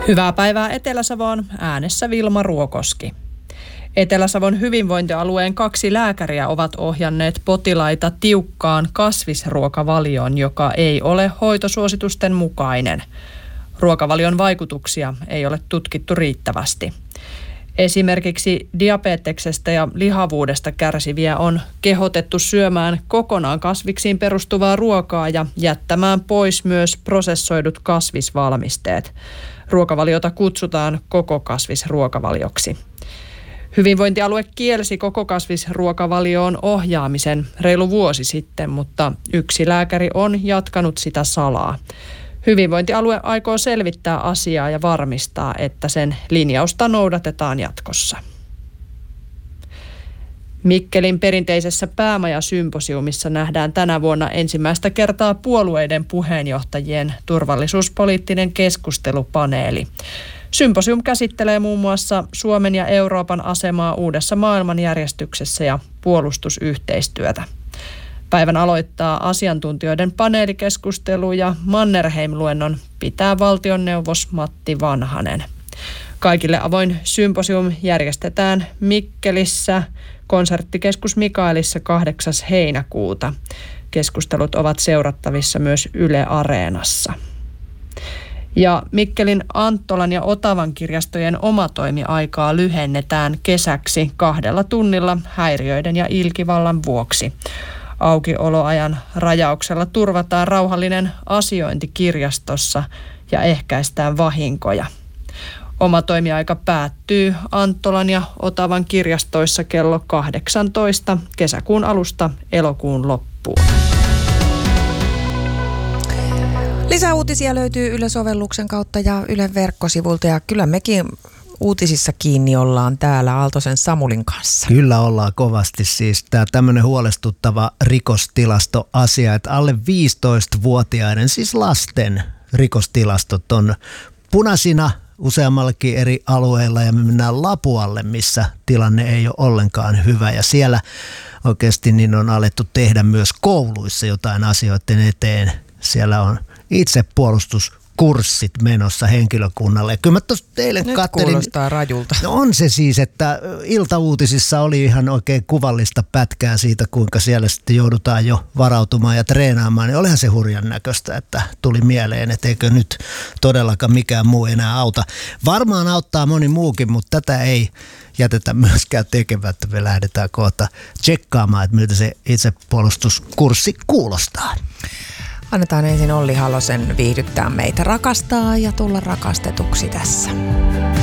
Hyvää päivää Etelä-Savoon, äänessä Vilma Ruokoski. Etelä-Savon hyvinvointialueen 2 lääkäriä ovat ohjanneet potilaita tiukkaan kasvisruokavalioon, joka ei ole hoitosuositusten mukainen. Ruokavalion vaikutuksia ei ole tutkittu riittävästi. Esimerkiksi diabeteksestä ja lihavuudesta kärsiviä on kehotettu syömään kokonaan kasviksiin perustuvaa ruokaa ja jättämään pois myös prosessoidut kasvisvalmisteet. Ruokavaliota kutsutaan kokokasvisruokavalioksi. Hyvinvointialue kielsi kokokasvisruokavalioon ohjaamisen reilu vuosi sitten, mutta 1 lääkäri on jatkanut sitä salaa. Hyvinvointialue aikoo selvittää asiaa ja varmistaa, että sen linjausta noudatetaan jatkossa. Mikkelin perinteisessä päämajasymposiumissa nähdään tänä vuonna ensimmäistä kertaa puolueiden puheenjohtajien turvallisuuspoliittinen keskustelupaneeli. Symposium käsittelee muun muassa Suomen ja Euroopan asemaa uudessa maailmanjärjestyksessä ja puolustusyhteistyötä. Päivän aloittaa asiantuntijoiden paneelikeskustelu ja Mannerheim-luennon pitää valtioneuvos Matti Vanhanen. Kaikille avoin symposium järjestetään Mikkelissä Konserttikeskus Mikaelissa 8. heinäkuuta. Keskustelut ovat seurattavissa myös Yle Areenassa. Ja Mikkelin Anttolan ja Otavan kirjastojen omatoimiaikaa lyhennetään kesäksi 2 tunnilla häiriöiden ja ilkivallan vuoksi. Aukioloajan rajauksella turvataan rauhallinen asiointi kirjastossa ja ehkäistään vahinkoja. Omatoimiaika päättyy Anttolan ja Otavan kirjastoissa kello 18 kesäkuun alusta elokuun loppuun. Lisää uutisia löytyy Yle-sovelluksen kautta ja Ylen verkkosivulta ja kyllä mekin uutisissa kiinni ollaan täällä Aaltosen Samulin kanssa. Kyllä ollaan kovasti siis. Tämä tämmöinen huolestuttava rikostilastoasia, että alle 15-vuotiaiden, siis lasten rikostilastot on punaisina useammallakin eri alueilla ja me mennään Lapualle, missä tilanne ei ole ollenkaan hyvä ja siellä oikeasti niin on alettu tehdä myös kouluissa jotain asioiden eteen. Siellä on itsepuolustuskurssit menossa henkilökunnalle. Kyllä mä tuossa eilen nyt kattelin. Kuulostaa rajulta. No on se siis, että iltauutisissa oli ihan oikein kuvallista pätkää siitä, kuinka siellä sitten joudutaan jo varautumaan ja treenaamaan. Niin olihan se hurjan näköistä, että tuli mieleen, että eikö nyt todellakaan mikään muu enää auta. Varmaan auttaa moni muukin, mutta tätä ei jätetä myöskään tekemättä. Me lähdetään kohta tsekkaamaan, että miltä se itsepuolustuskurssi kuulostaa. Annetaan ensin Olli Halosen viihdyttää meitä, rakastaa ja tulla rakastetuksi tässä.